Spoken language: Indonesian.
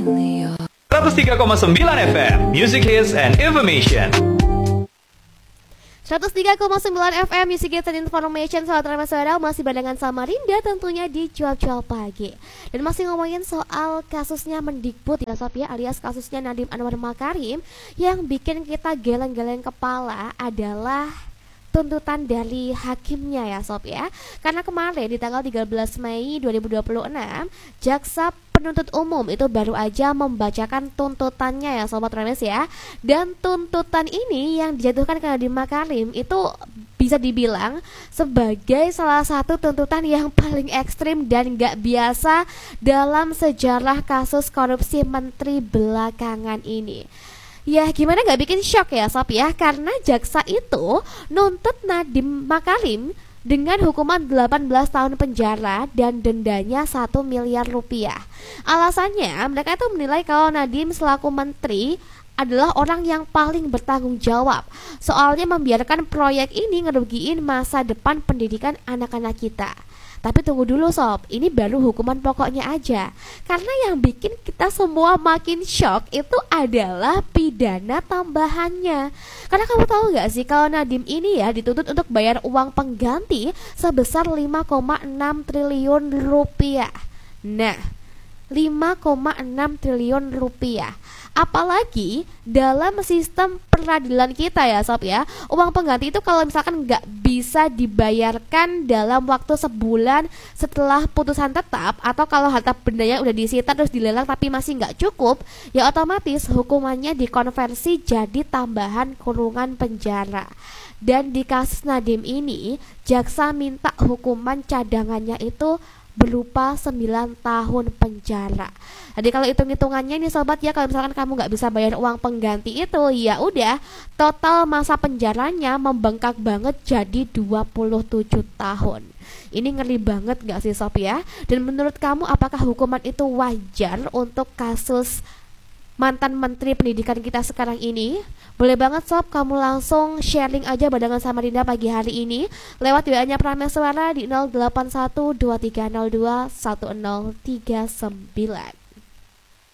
103,9 FM Music Hits and Information. 103,9 FM Music Hits and Information. Sahabat Ramaswara, masih barengan sama Rinda tentunya di Cuap-Cuap Pagi. Dan masih ngomongin soal kasusnya Mendikbud ya Sob ya, alias kasusnya Nadiem Anwar Makarim. Yang bikin kita geleng-geleng kepala adalah tuntutan dari hakimnya ya Sob ya. Karena kemarin di tanggal 13 Mei 2026 Jaksa Penuntut Umum itu baru aja membacakan tuntutannya ya Sobat Rames ya. Dan tuntutan ini yang dijatuhkan ke Nadiem Makarim itu bisa dibilang sebagai salah satu tuntutan yang paling ekstrim dan gak biasa dalam sejarah kasus korupsi menteri belakangan ini. Ya gimana gak bikin shock ya Sob ya, karena jaksa itu nuntut Nadiem Makarim dengan hukuman 18 tahun penjara dan dendanya 1 miliar rupiah. Alasannya mereka itu menilai kalau Nadiem selaku menteri adalah orang yang paling bertanggung jawab. Soalnya membiarkan proyek ini ngerugiin masa depan pendidikan anak-anak kita. Tapi tunggu dulu Sob, ini baru hukuman pokoknya aja. Karena yang bikin kita semua makin shock itu adalah pidana tambahannya. Karena kamu tahu gak sih kalau Nadiem ini ya dituntut untuk bayar uang pengganti sebesar 5,6 triliun rupiah. Nah, 5,6 triliun rupiah. Apalagi dalam sistem peradilan kita ya Sob ya, uang pengganti itu kalau misalkan nggak bisa dibayarkan dalam waktu sebulan setelah putusan tetap, atau kalau harta bendanya udah disita terus dilelang tapi masih nggak cukup, ya otomatis hukumannya dikonversi jadi tambahan kurungan penjara. Dan di kasus Nadiem ini jaksa minta hukuman cadangannya itu berupa 9 tahun penjara. Jadi kalau hitung-hitungannya nih sobat ya, kalau misalkan kamu nggak bisa bayar uang pengganti itu, ya udah total masa penjaranya membengkak banget jadi 27 tahun. Ini ngeri banget gak sih sob ya? Dan menurut kamu apakah hukuman itu wajar untuk kasus mantan menteri pendidikan kita sekarang ini? Boleh banget sob, kamu langsung sharing aja barengan sama Rinda pagi hari ini lewat WA-nya Prameswara di 081230210039.